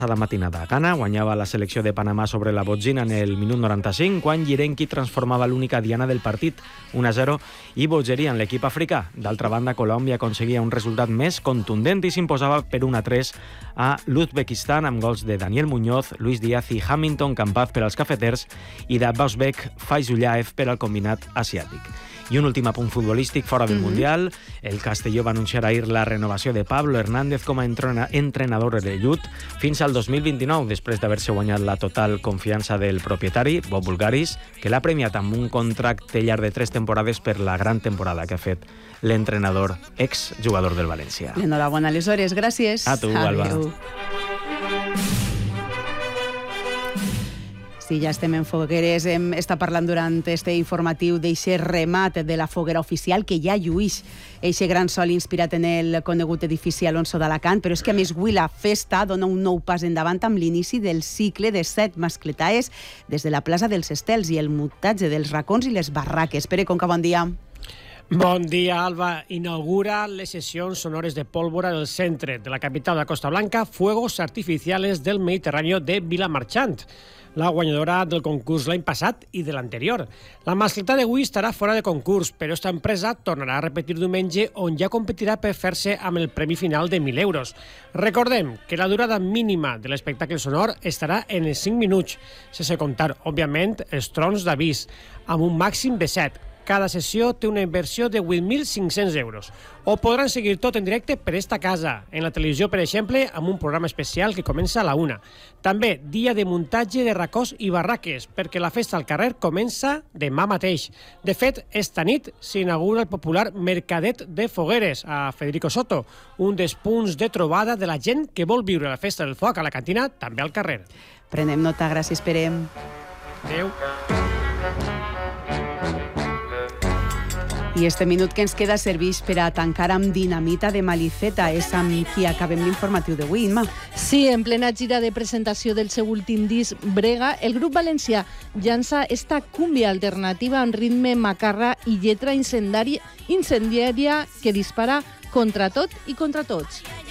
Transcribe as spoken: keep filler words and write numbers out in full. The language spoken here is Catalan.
la matinada. Ghana guanyava la selecció de Panamà sobre la botzina en el minut noranta-cinc, quan Yirenki transformava l'única diana del partit, un a zero, i bogeria en l'equip africà. D'altra banda, Colòmbia aconseguia un resultat més contundent i s'imposava per un a tres a l'Uzbekistan amb gols de Daniel Muñoz, Luis Díaz i Hamilton Campaz per als cafeters i de Bausbek Faizullaev per al combinat asiàtic. I un últim apunt futbolístic fora del mm-hmm. Mundial. El Castelló va anunciar ahir la renovació de Pablo Hernández com a entrena- entrenador de Llut fins al dos mil vint-i-nou, després d'haver-se guanyat la total confiança del propietari, Bob Bulgaris, que l'ha premiat amb un contracte llarg de tres temporades per la gran temporada que ha fet l'entrenador exjugador del València. Enhorabona, aleshores, gràcies. A tu, Alba. Adéu. Sí, ja estem en fogueres, hem estat parlant durant este informatiu d'eixe remat de la foguera oficial que ja lluïx eixe gran sol inspirat en el conegut edifici Alonso d'Alacant, però és que a més avui la festa dona un nou pas endavant amb l'inici del cicle de set mascletaes des de la plaça dels Estels i el muntatge dels racons i les barraques. Pere Conca, bon dia. Bon dia, Alba. Inaugura les sessions sonores de pólvora del centre de la capital de la Costa Blanca, Fuegos Artificiales del Mediterráneo de Vilamarchant, la guanyadora del concurs l'any passat i de l'anterior. La mascleta d'avui estarà fora de concurs, però esta empresa tornarà a repetir diumenge, on ja competirà per fer-se amb el premi final de mil euros. Recordem que la durada mínima de l'espectacle sonor estarà en els cinc minuts, sense comptar, òbviament, els trons d'avís, amb un màxim de set. Cada sessió té una inversió de vuit mil cinc-cents euros. O podran seguir tot en directe per esta casa, en la televisió, per exemple, amb un programa especial que comença a la una. També dia de muntatge de racons i barraques, perquè la festa al carrer comença demà mateix. De fet, esta nit s'inaugura el popular Mercadet de Fogueres a Federico Soto, un dels punts de trobada de la gent que vol viure la festa del foc a la cantina, també al carrer. Prenem nota, gràcies, Pere. Adéu. I este minut que ens queda serveix per a tancar amb Dinamita de Maliceta. És amb qui acabem l'informatiu d'avui, Imma. Sí, en plena gira de presentació del seu últim disc, Brega, el grup valencià llança esta cúmbia alternativa amb ritme macarra i lletra incendiària, incendiària que dispara contra tot i contra tots.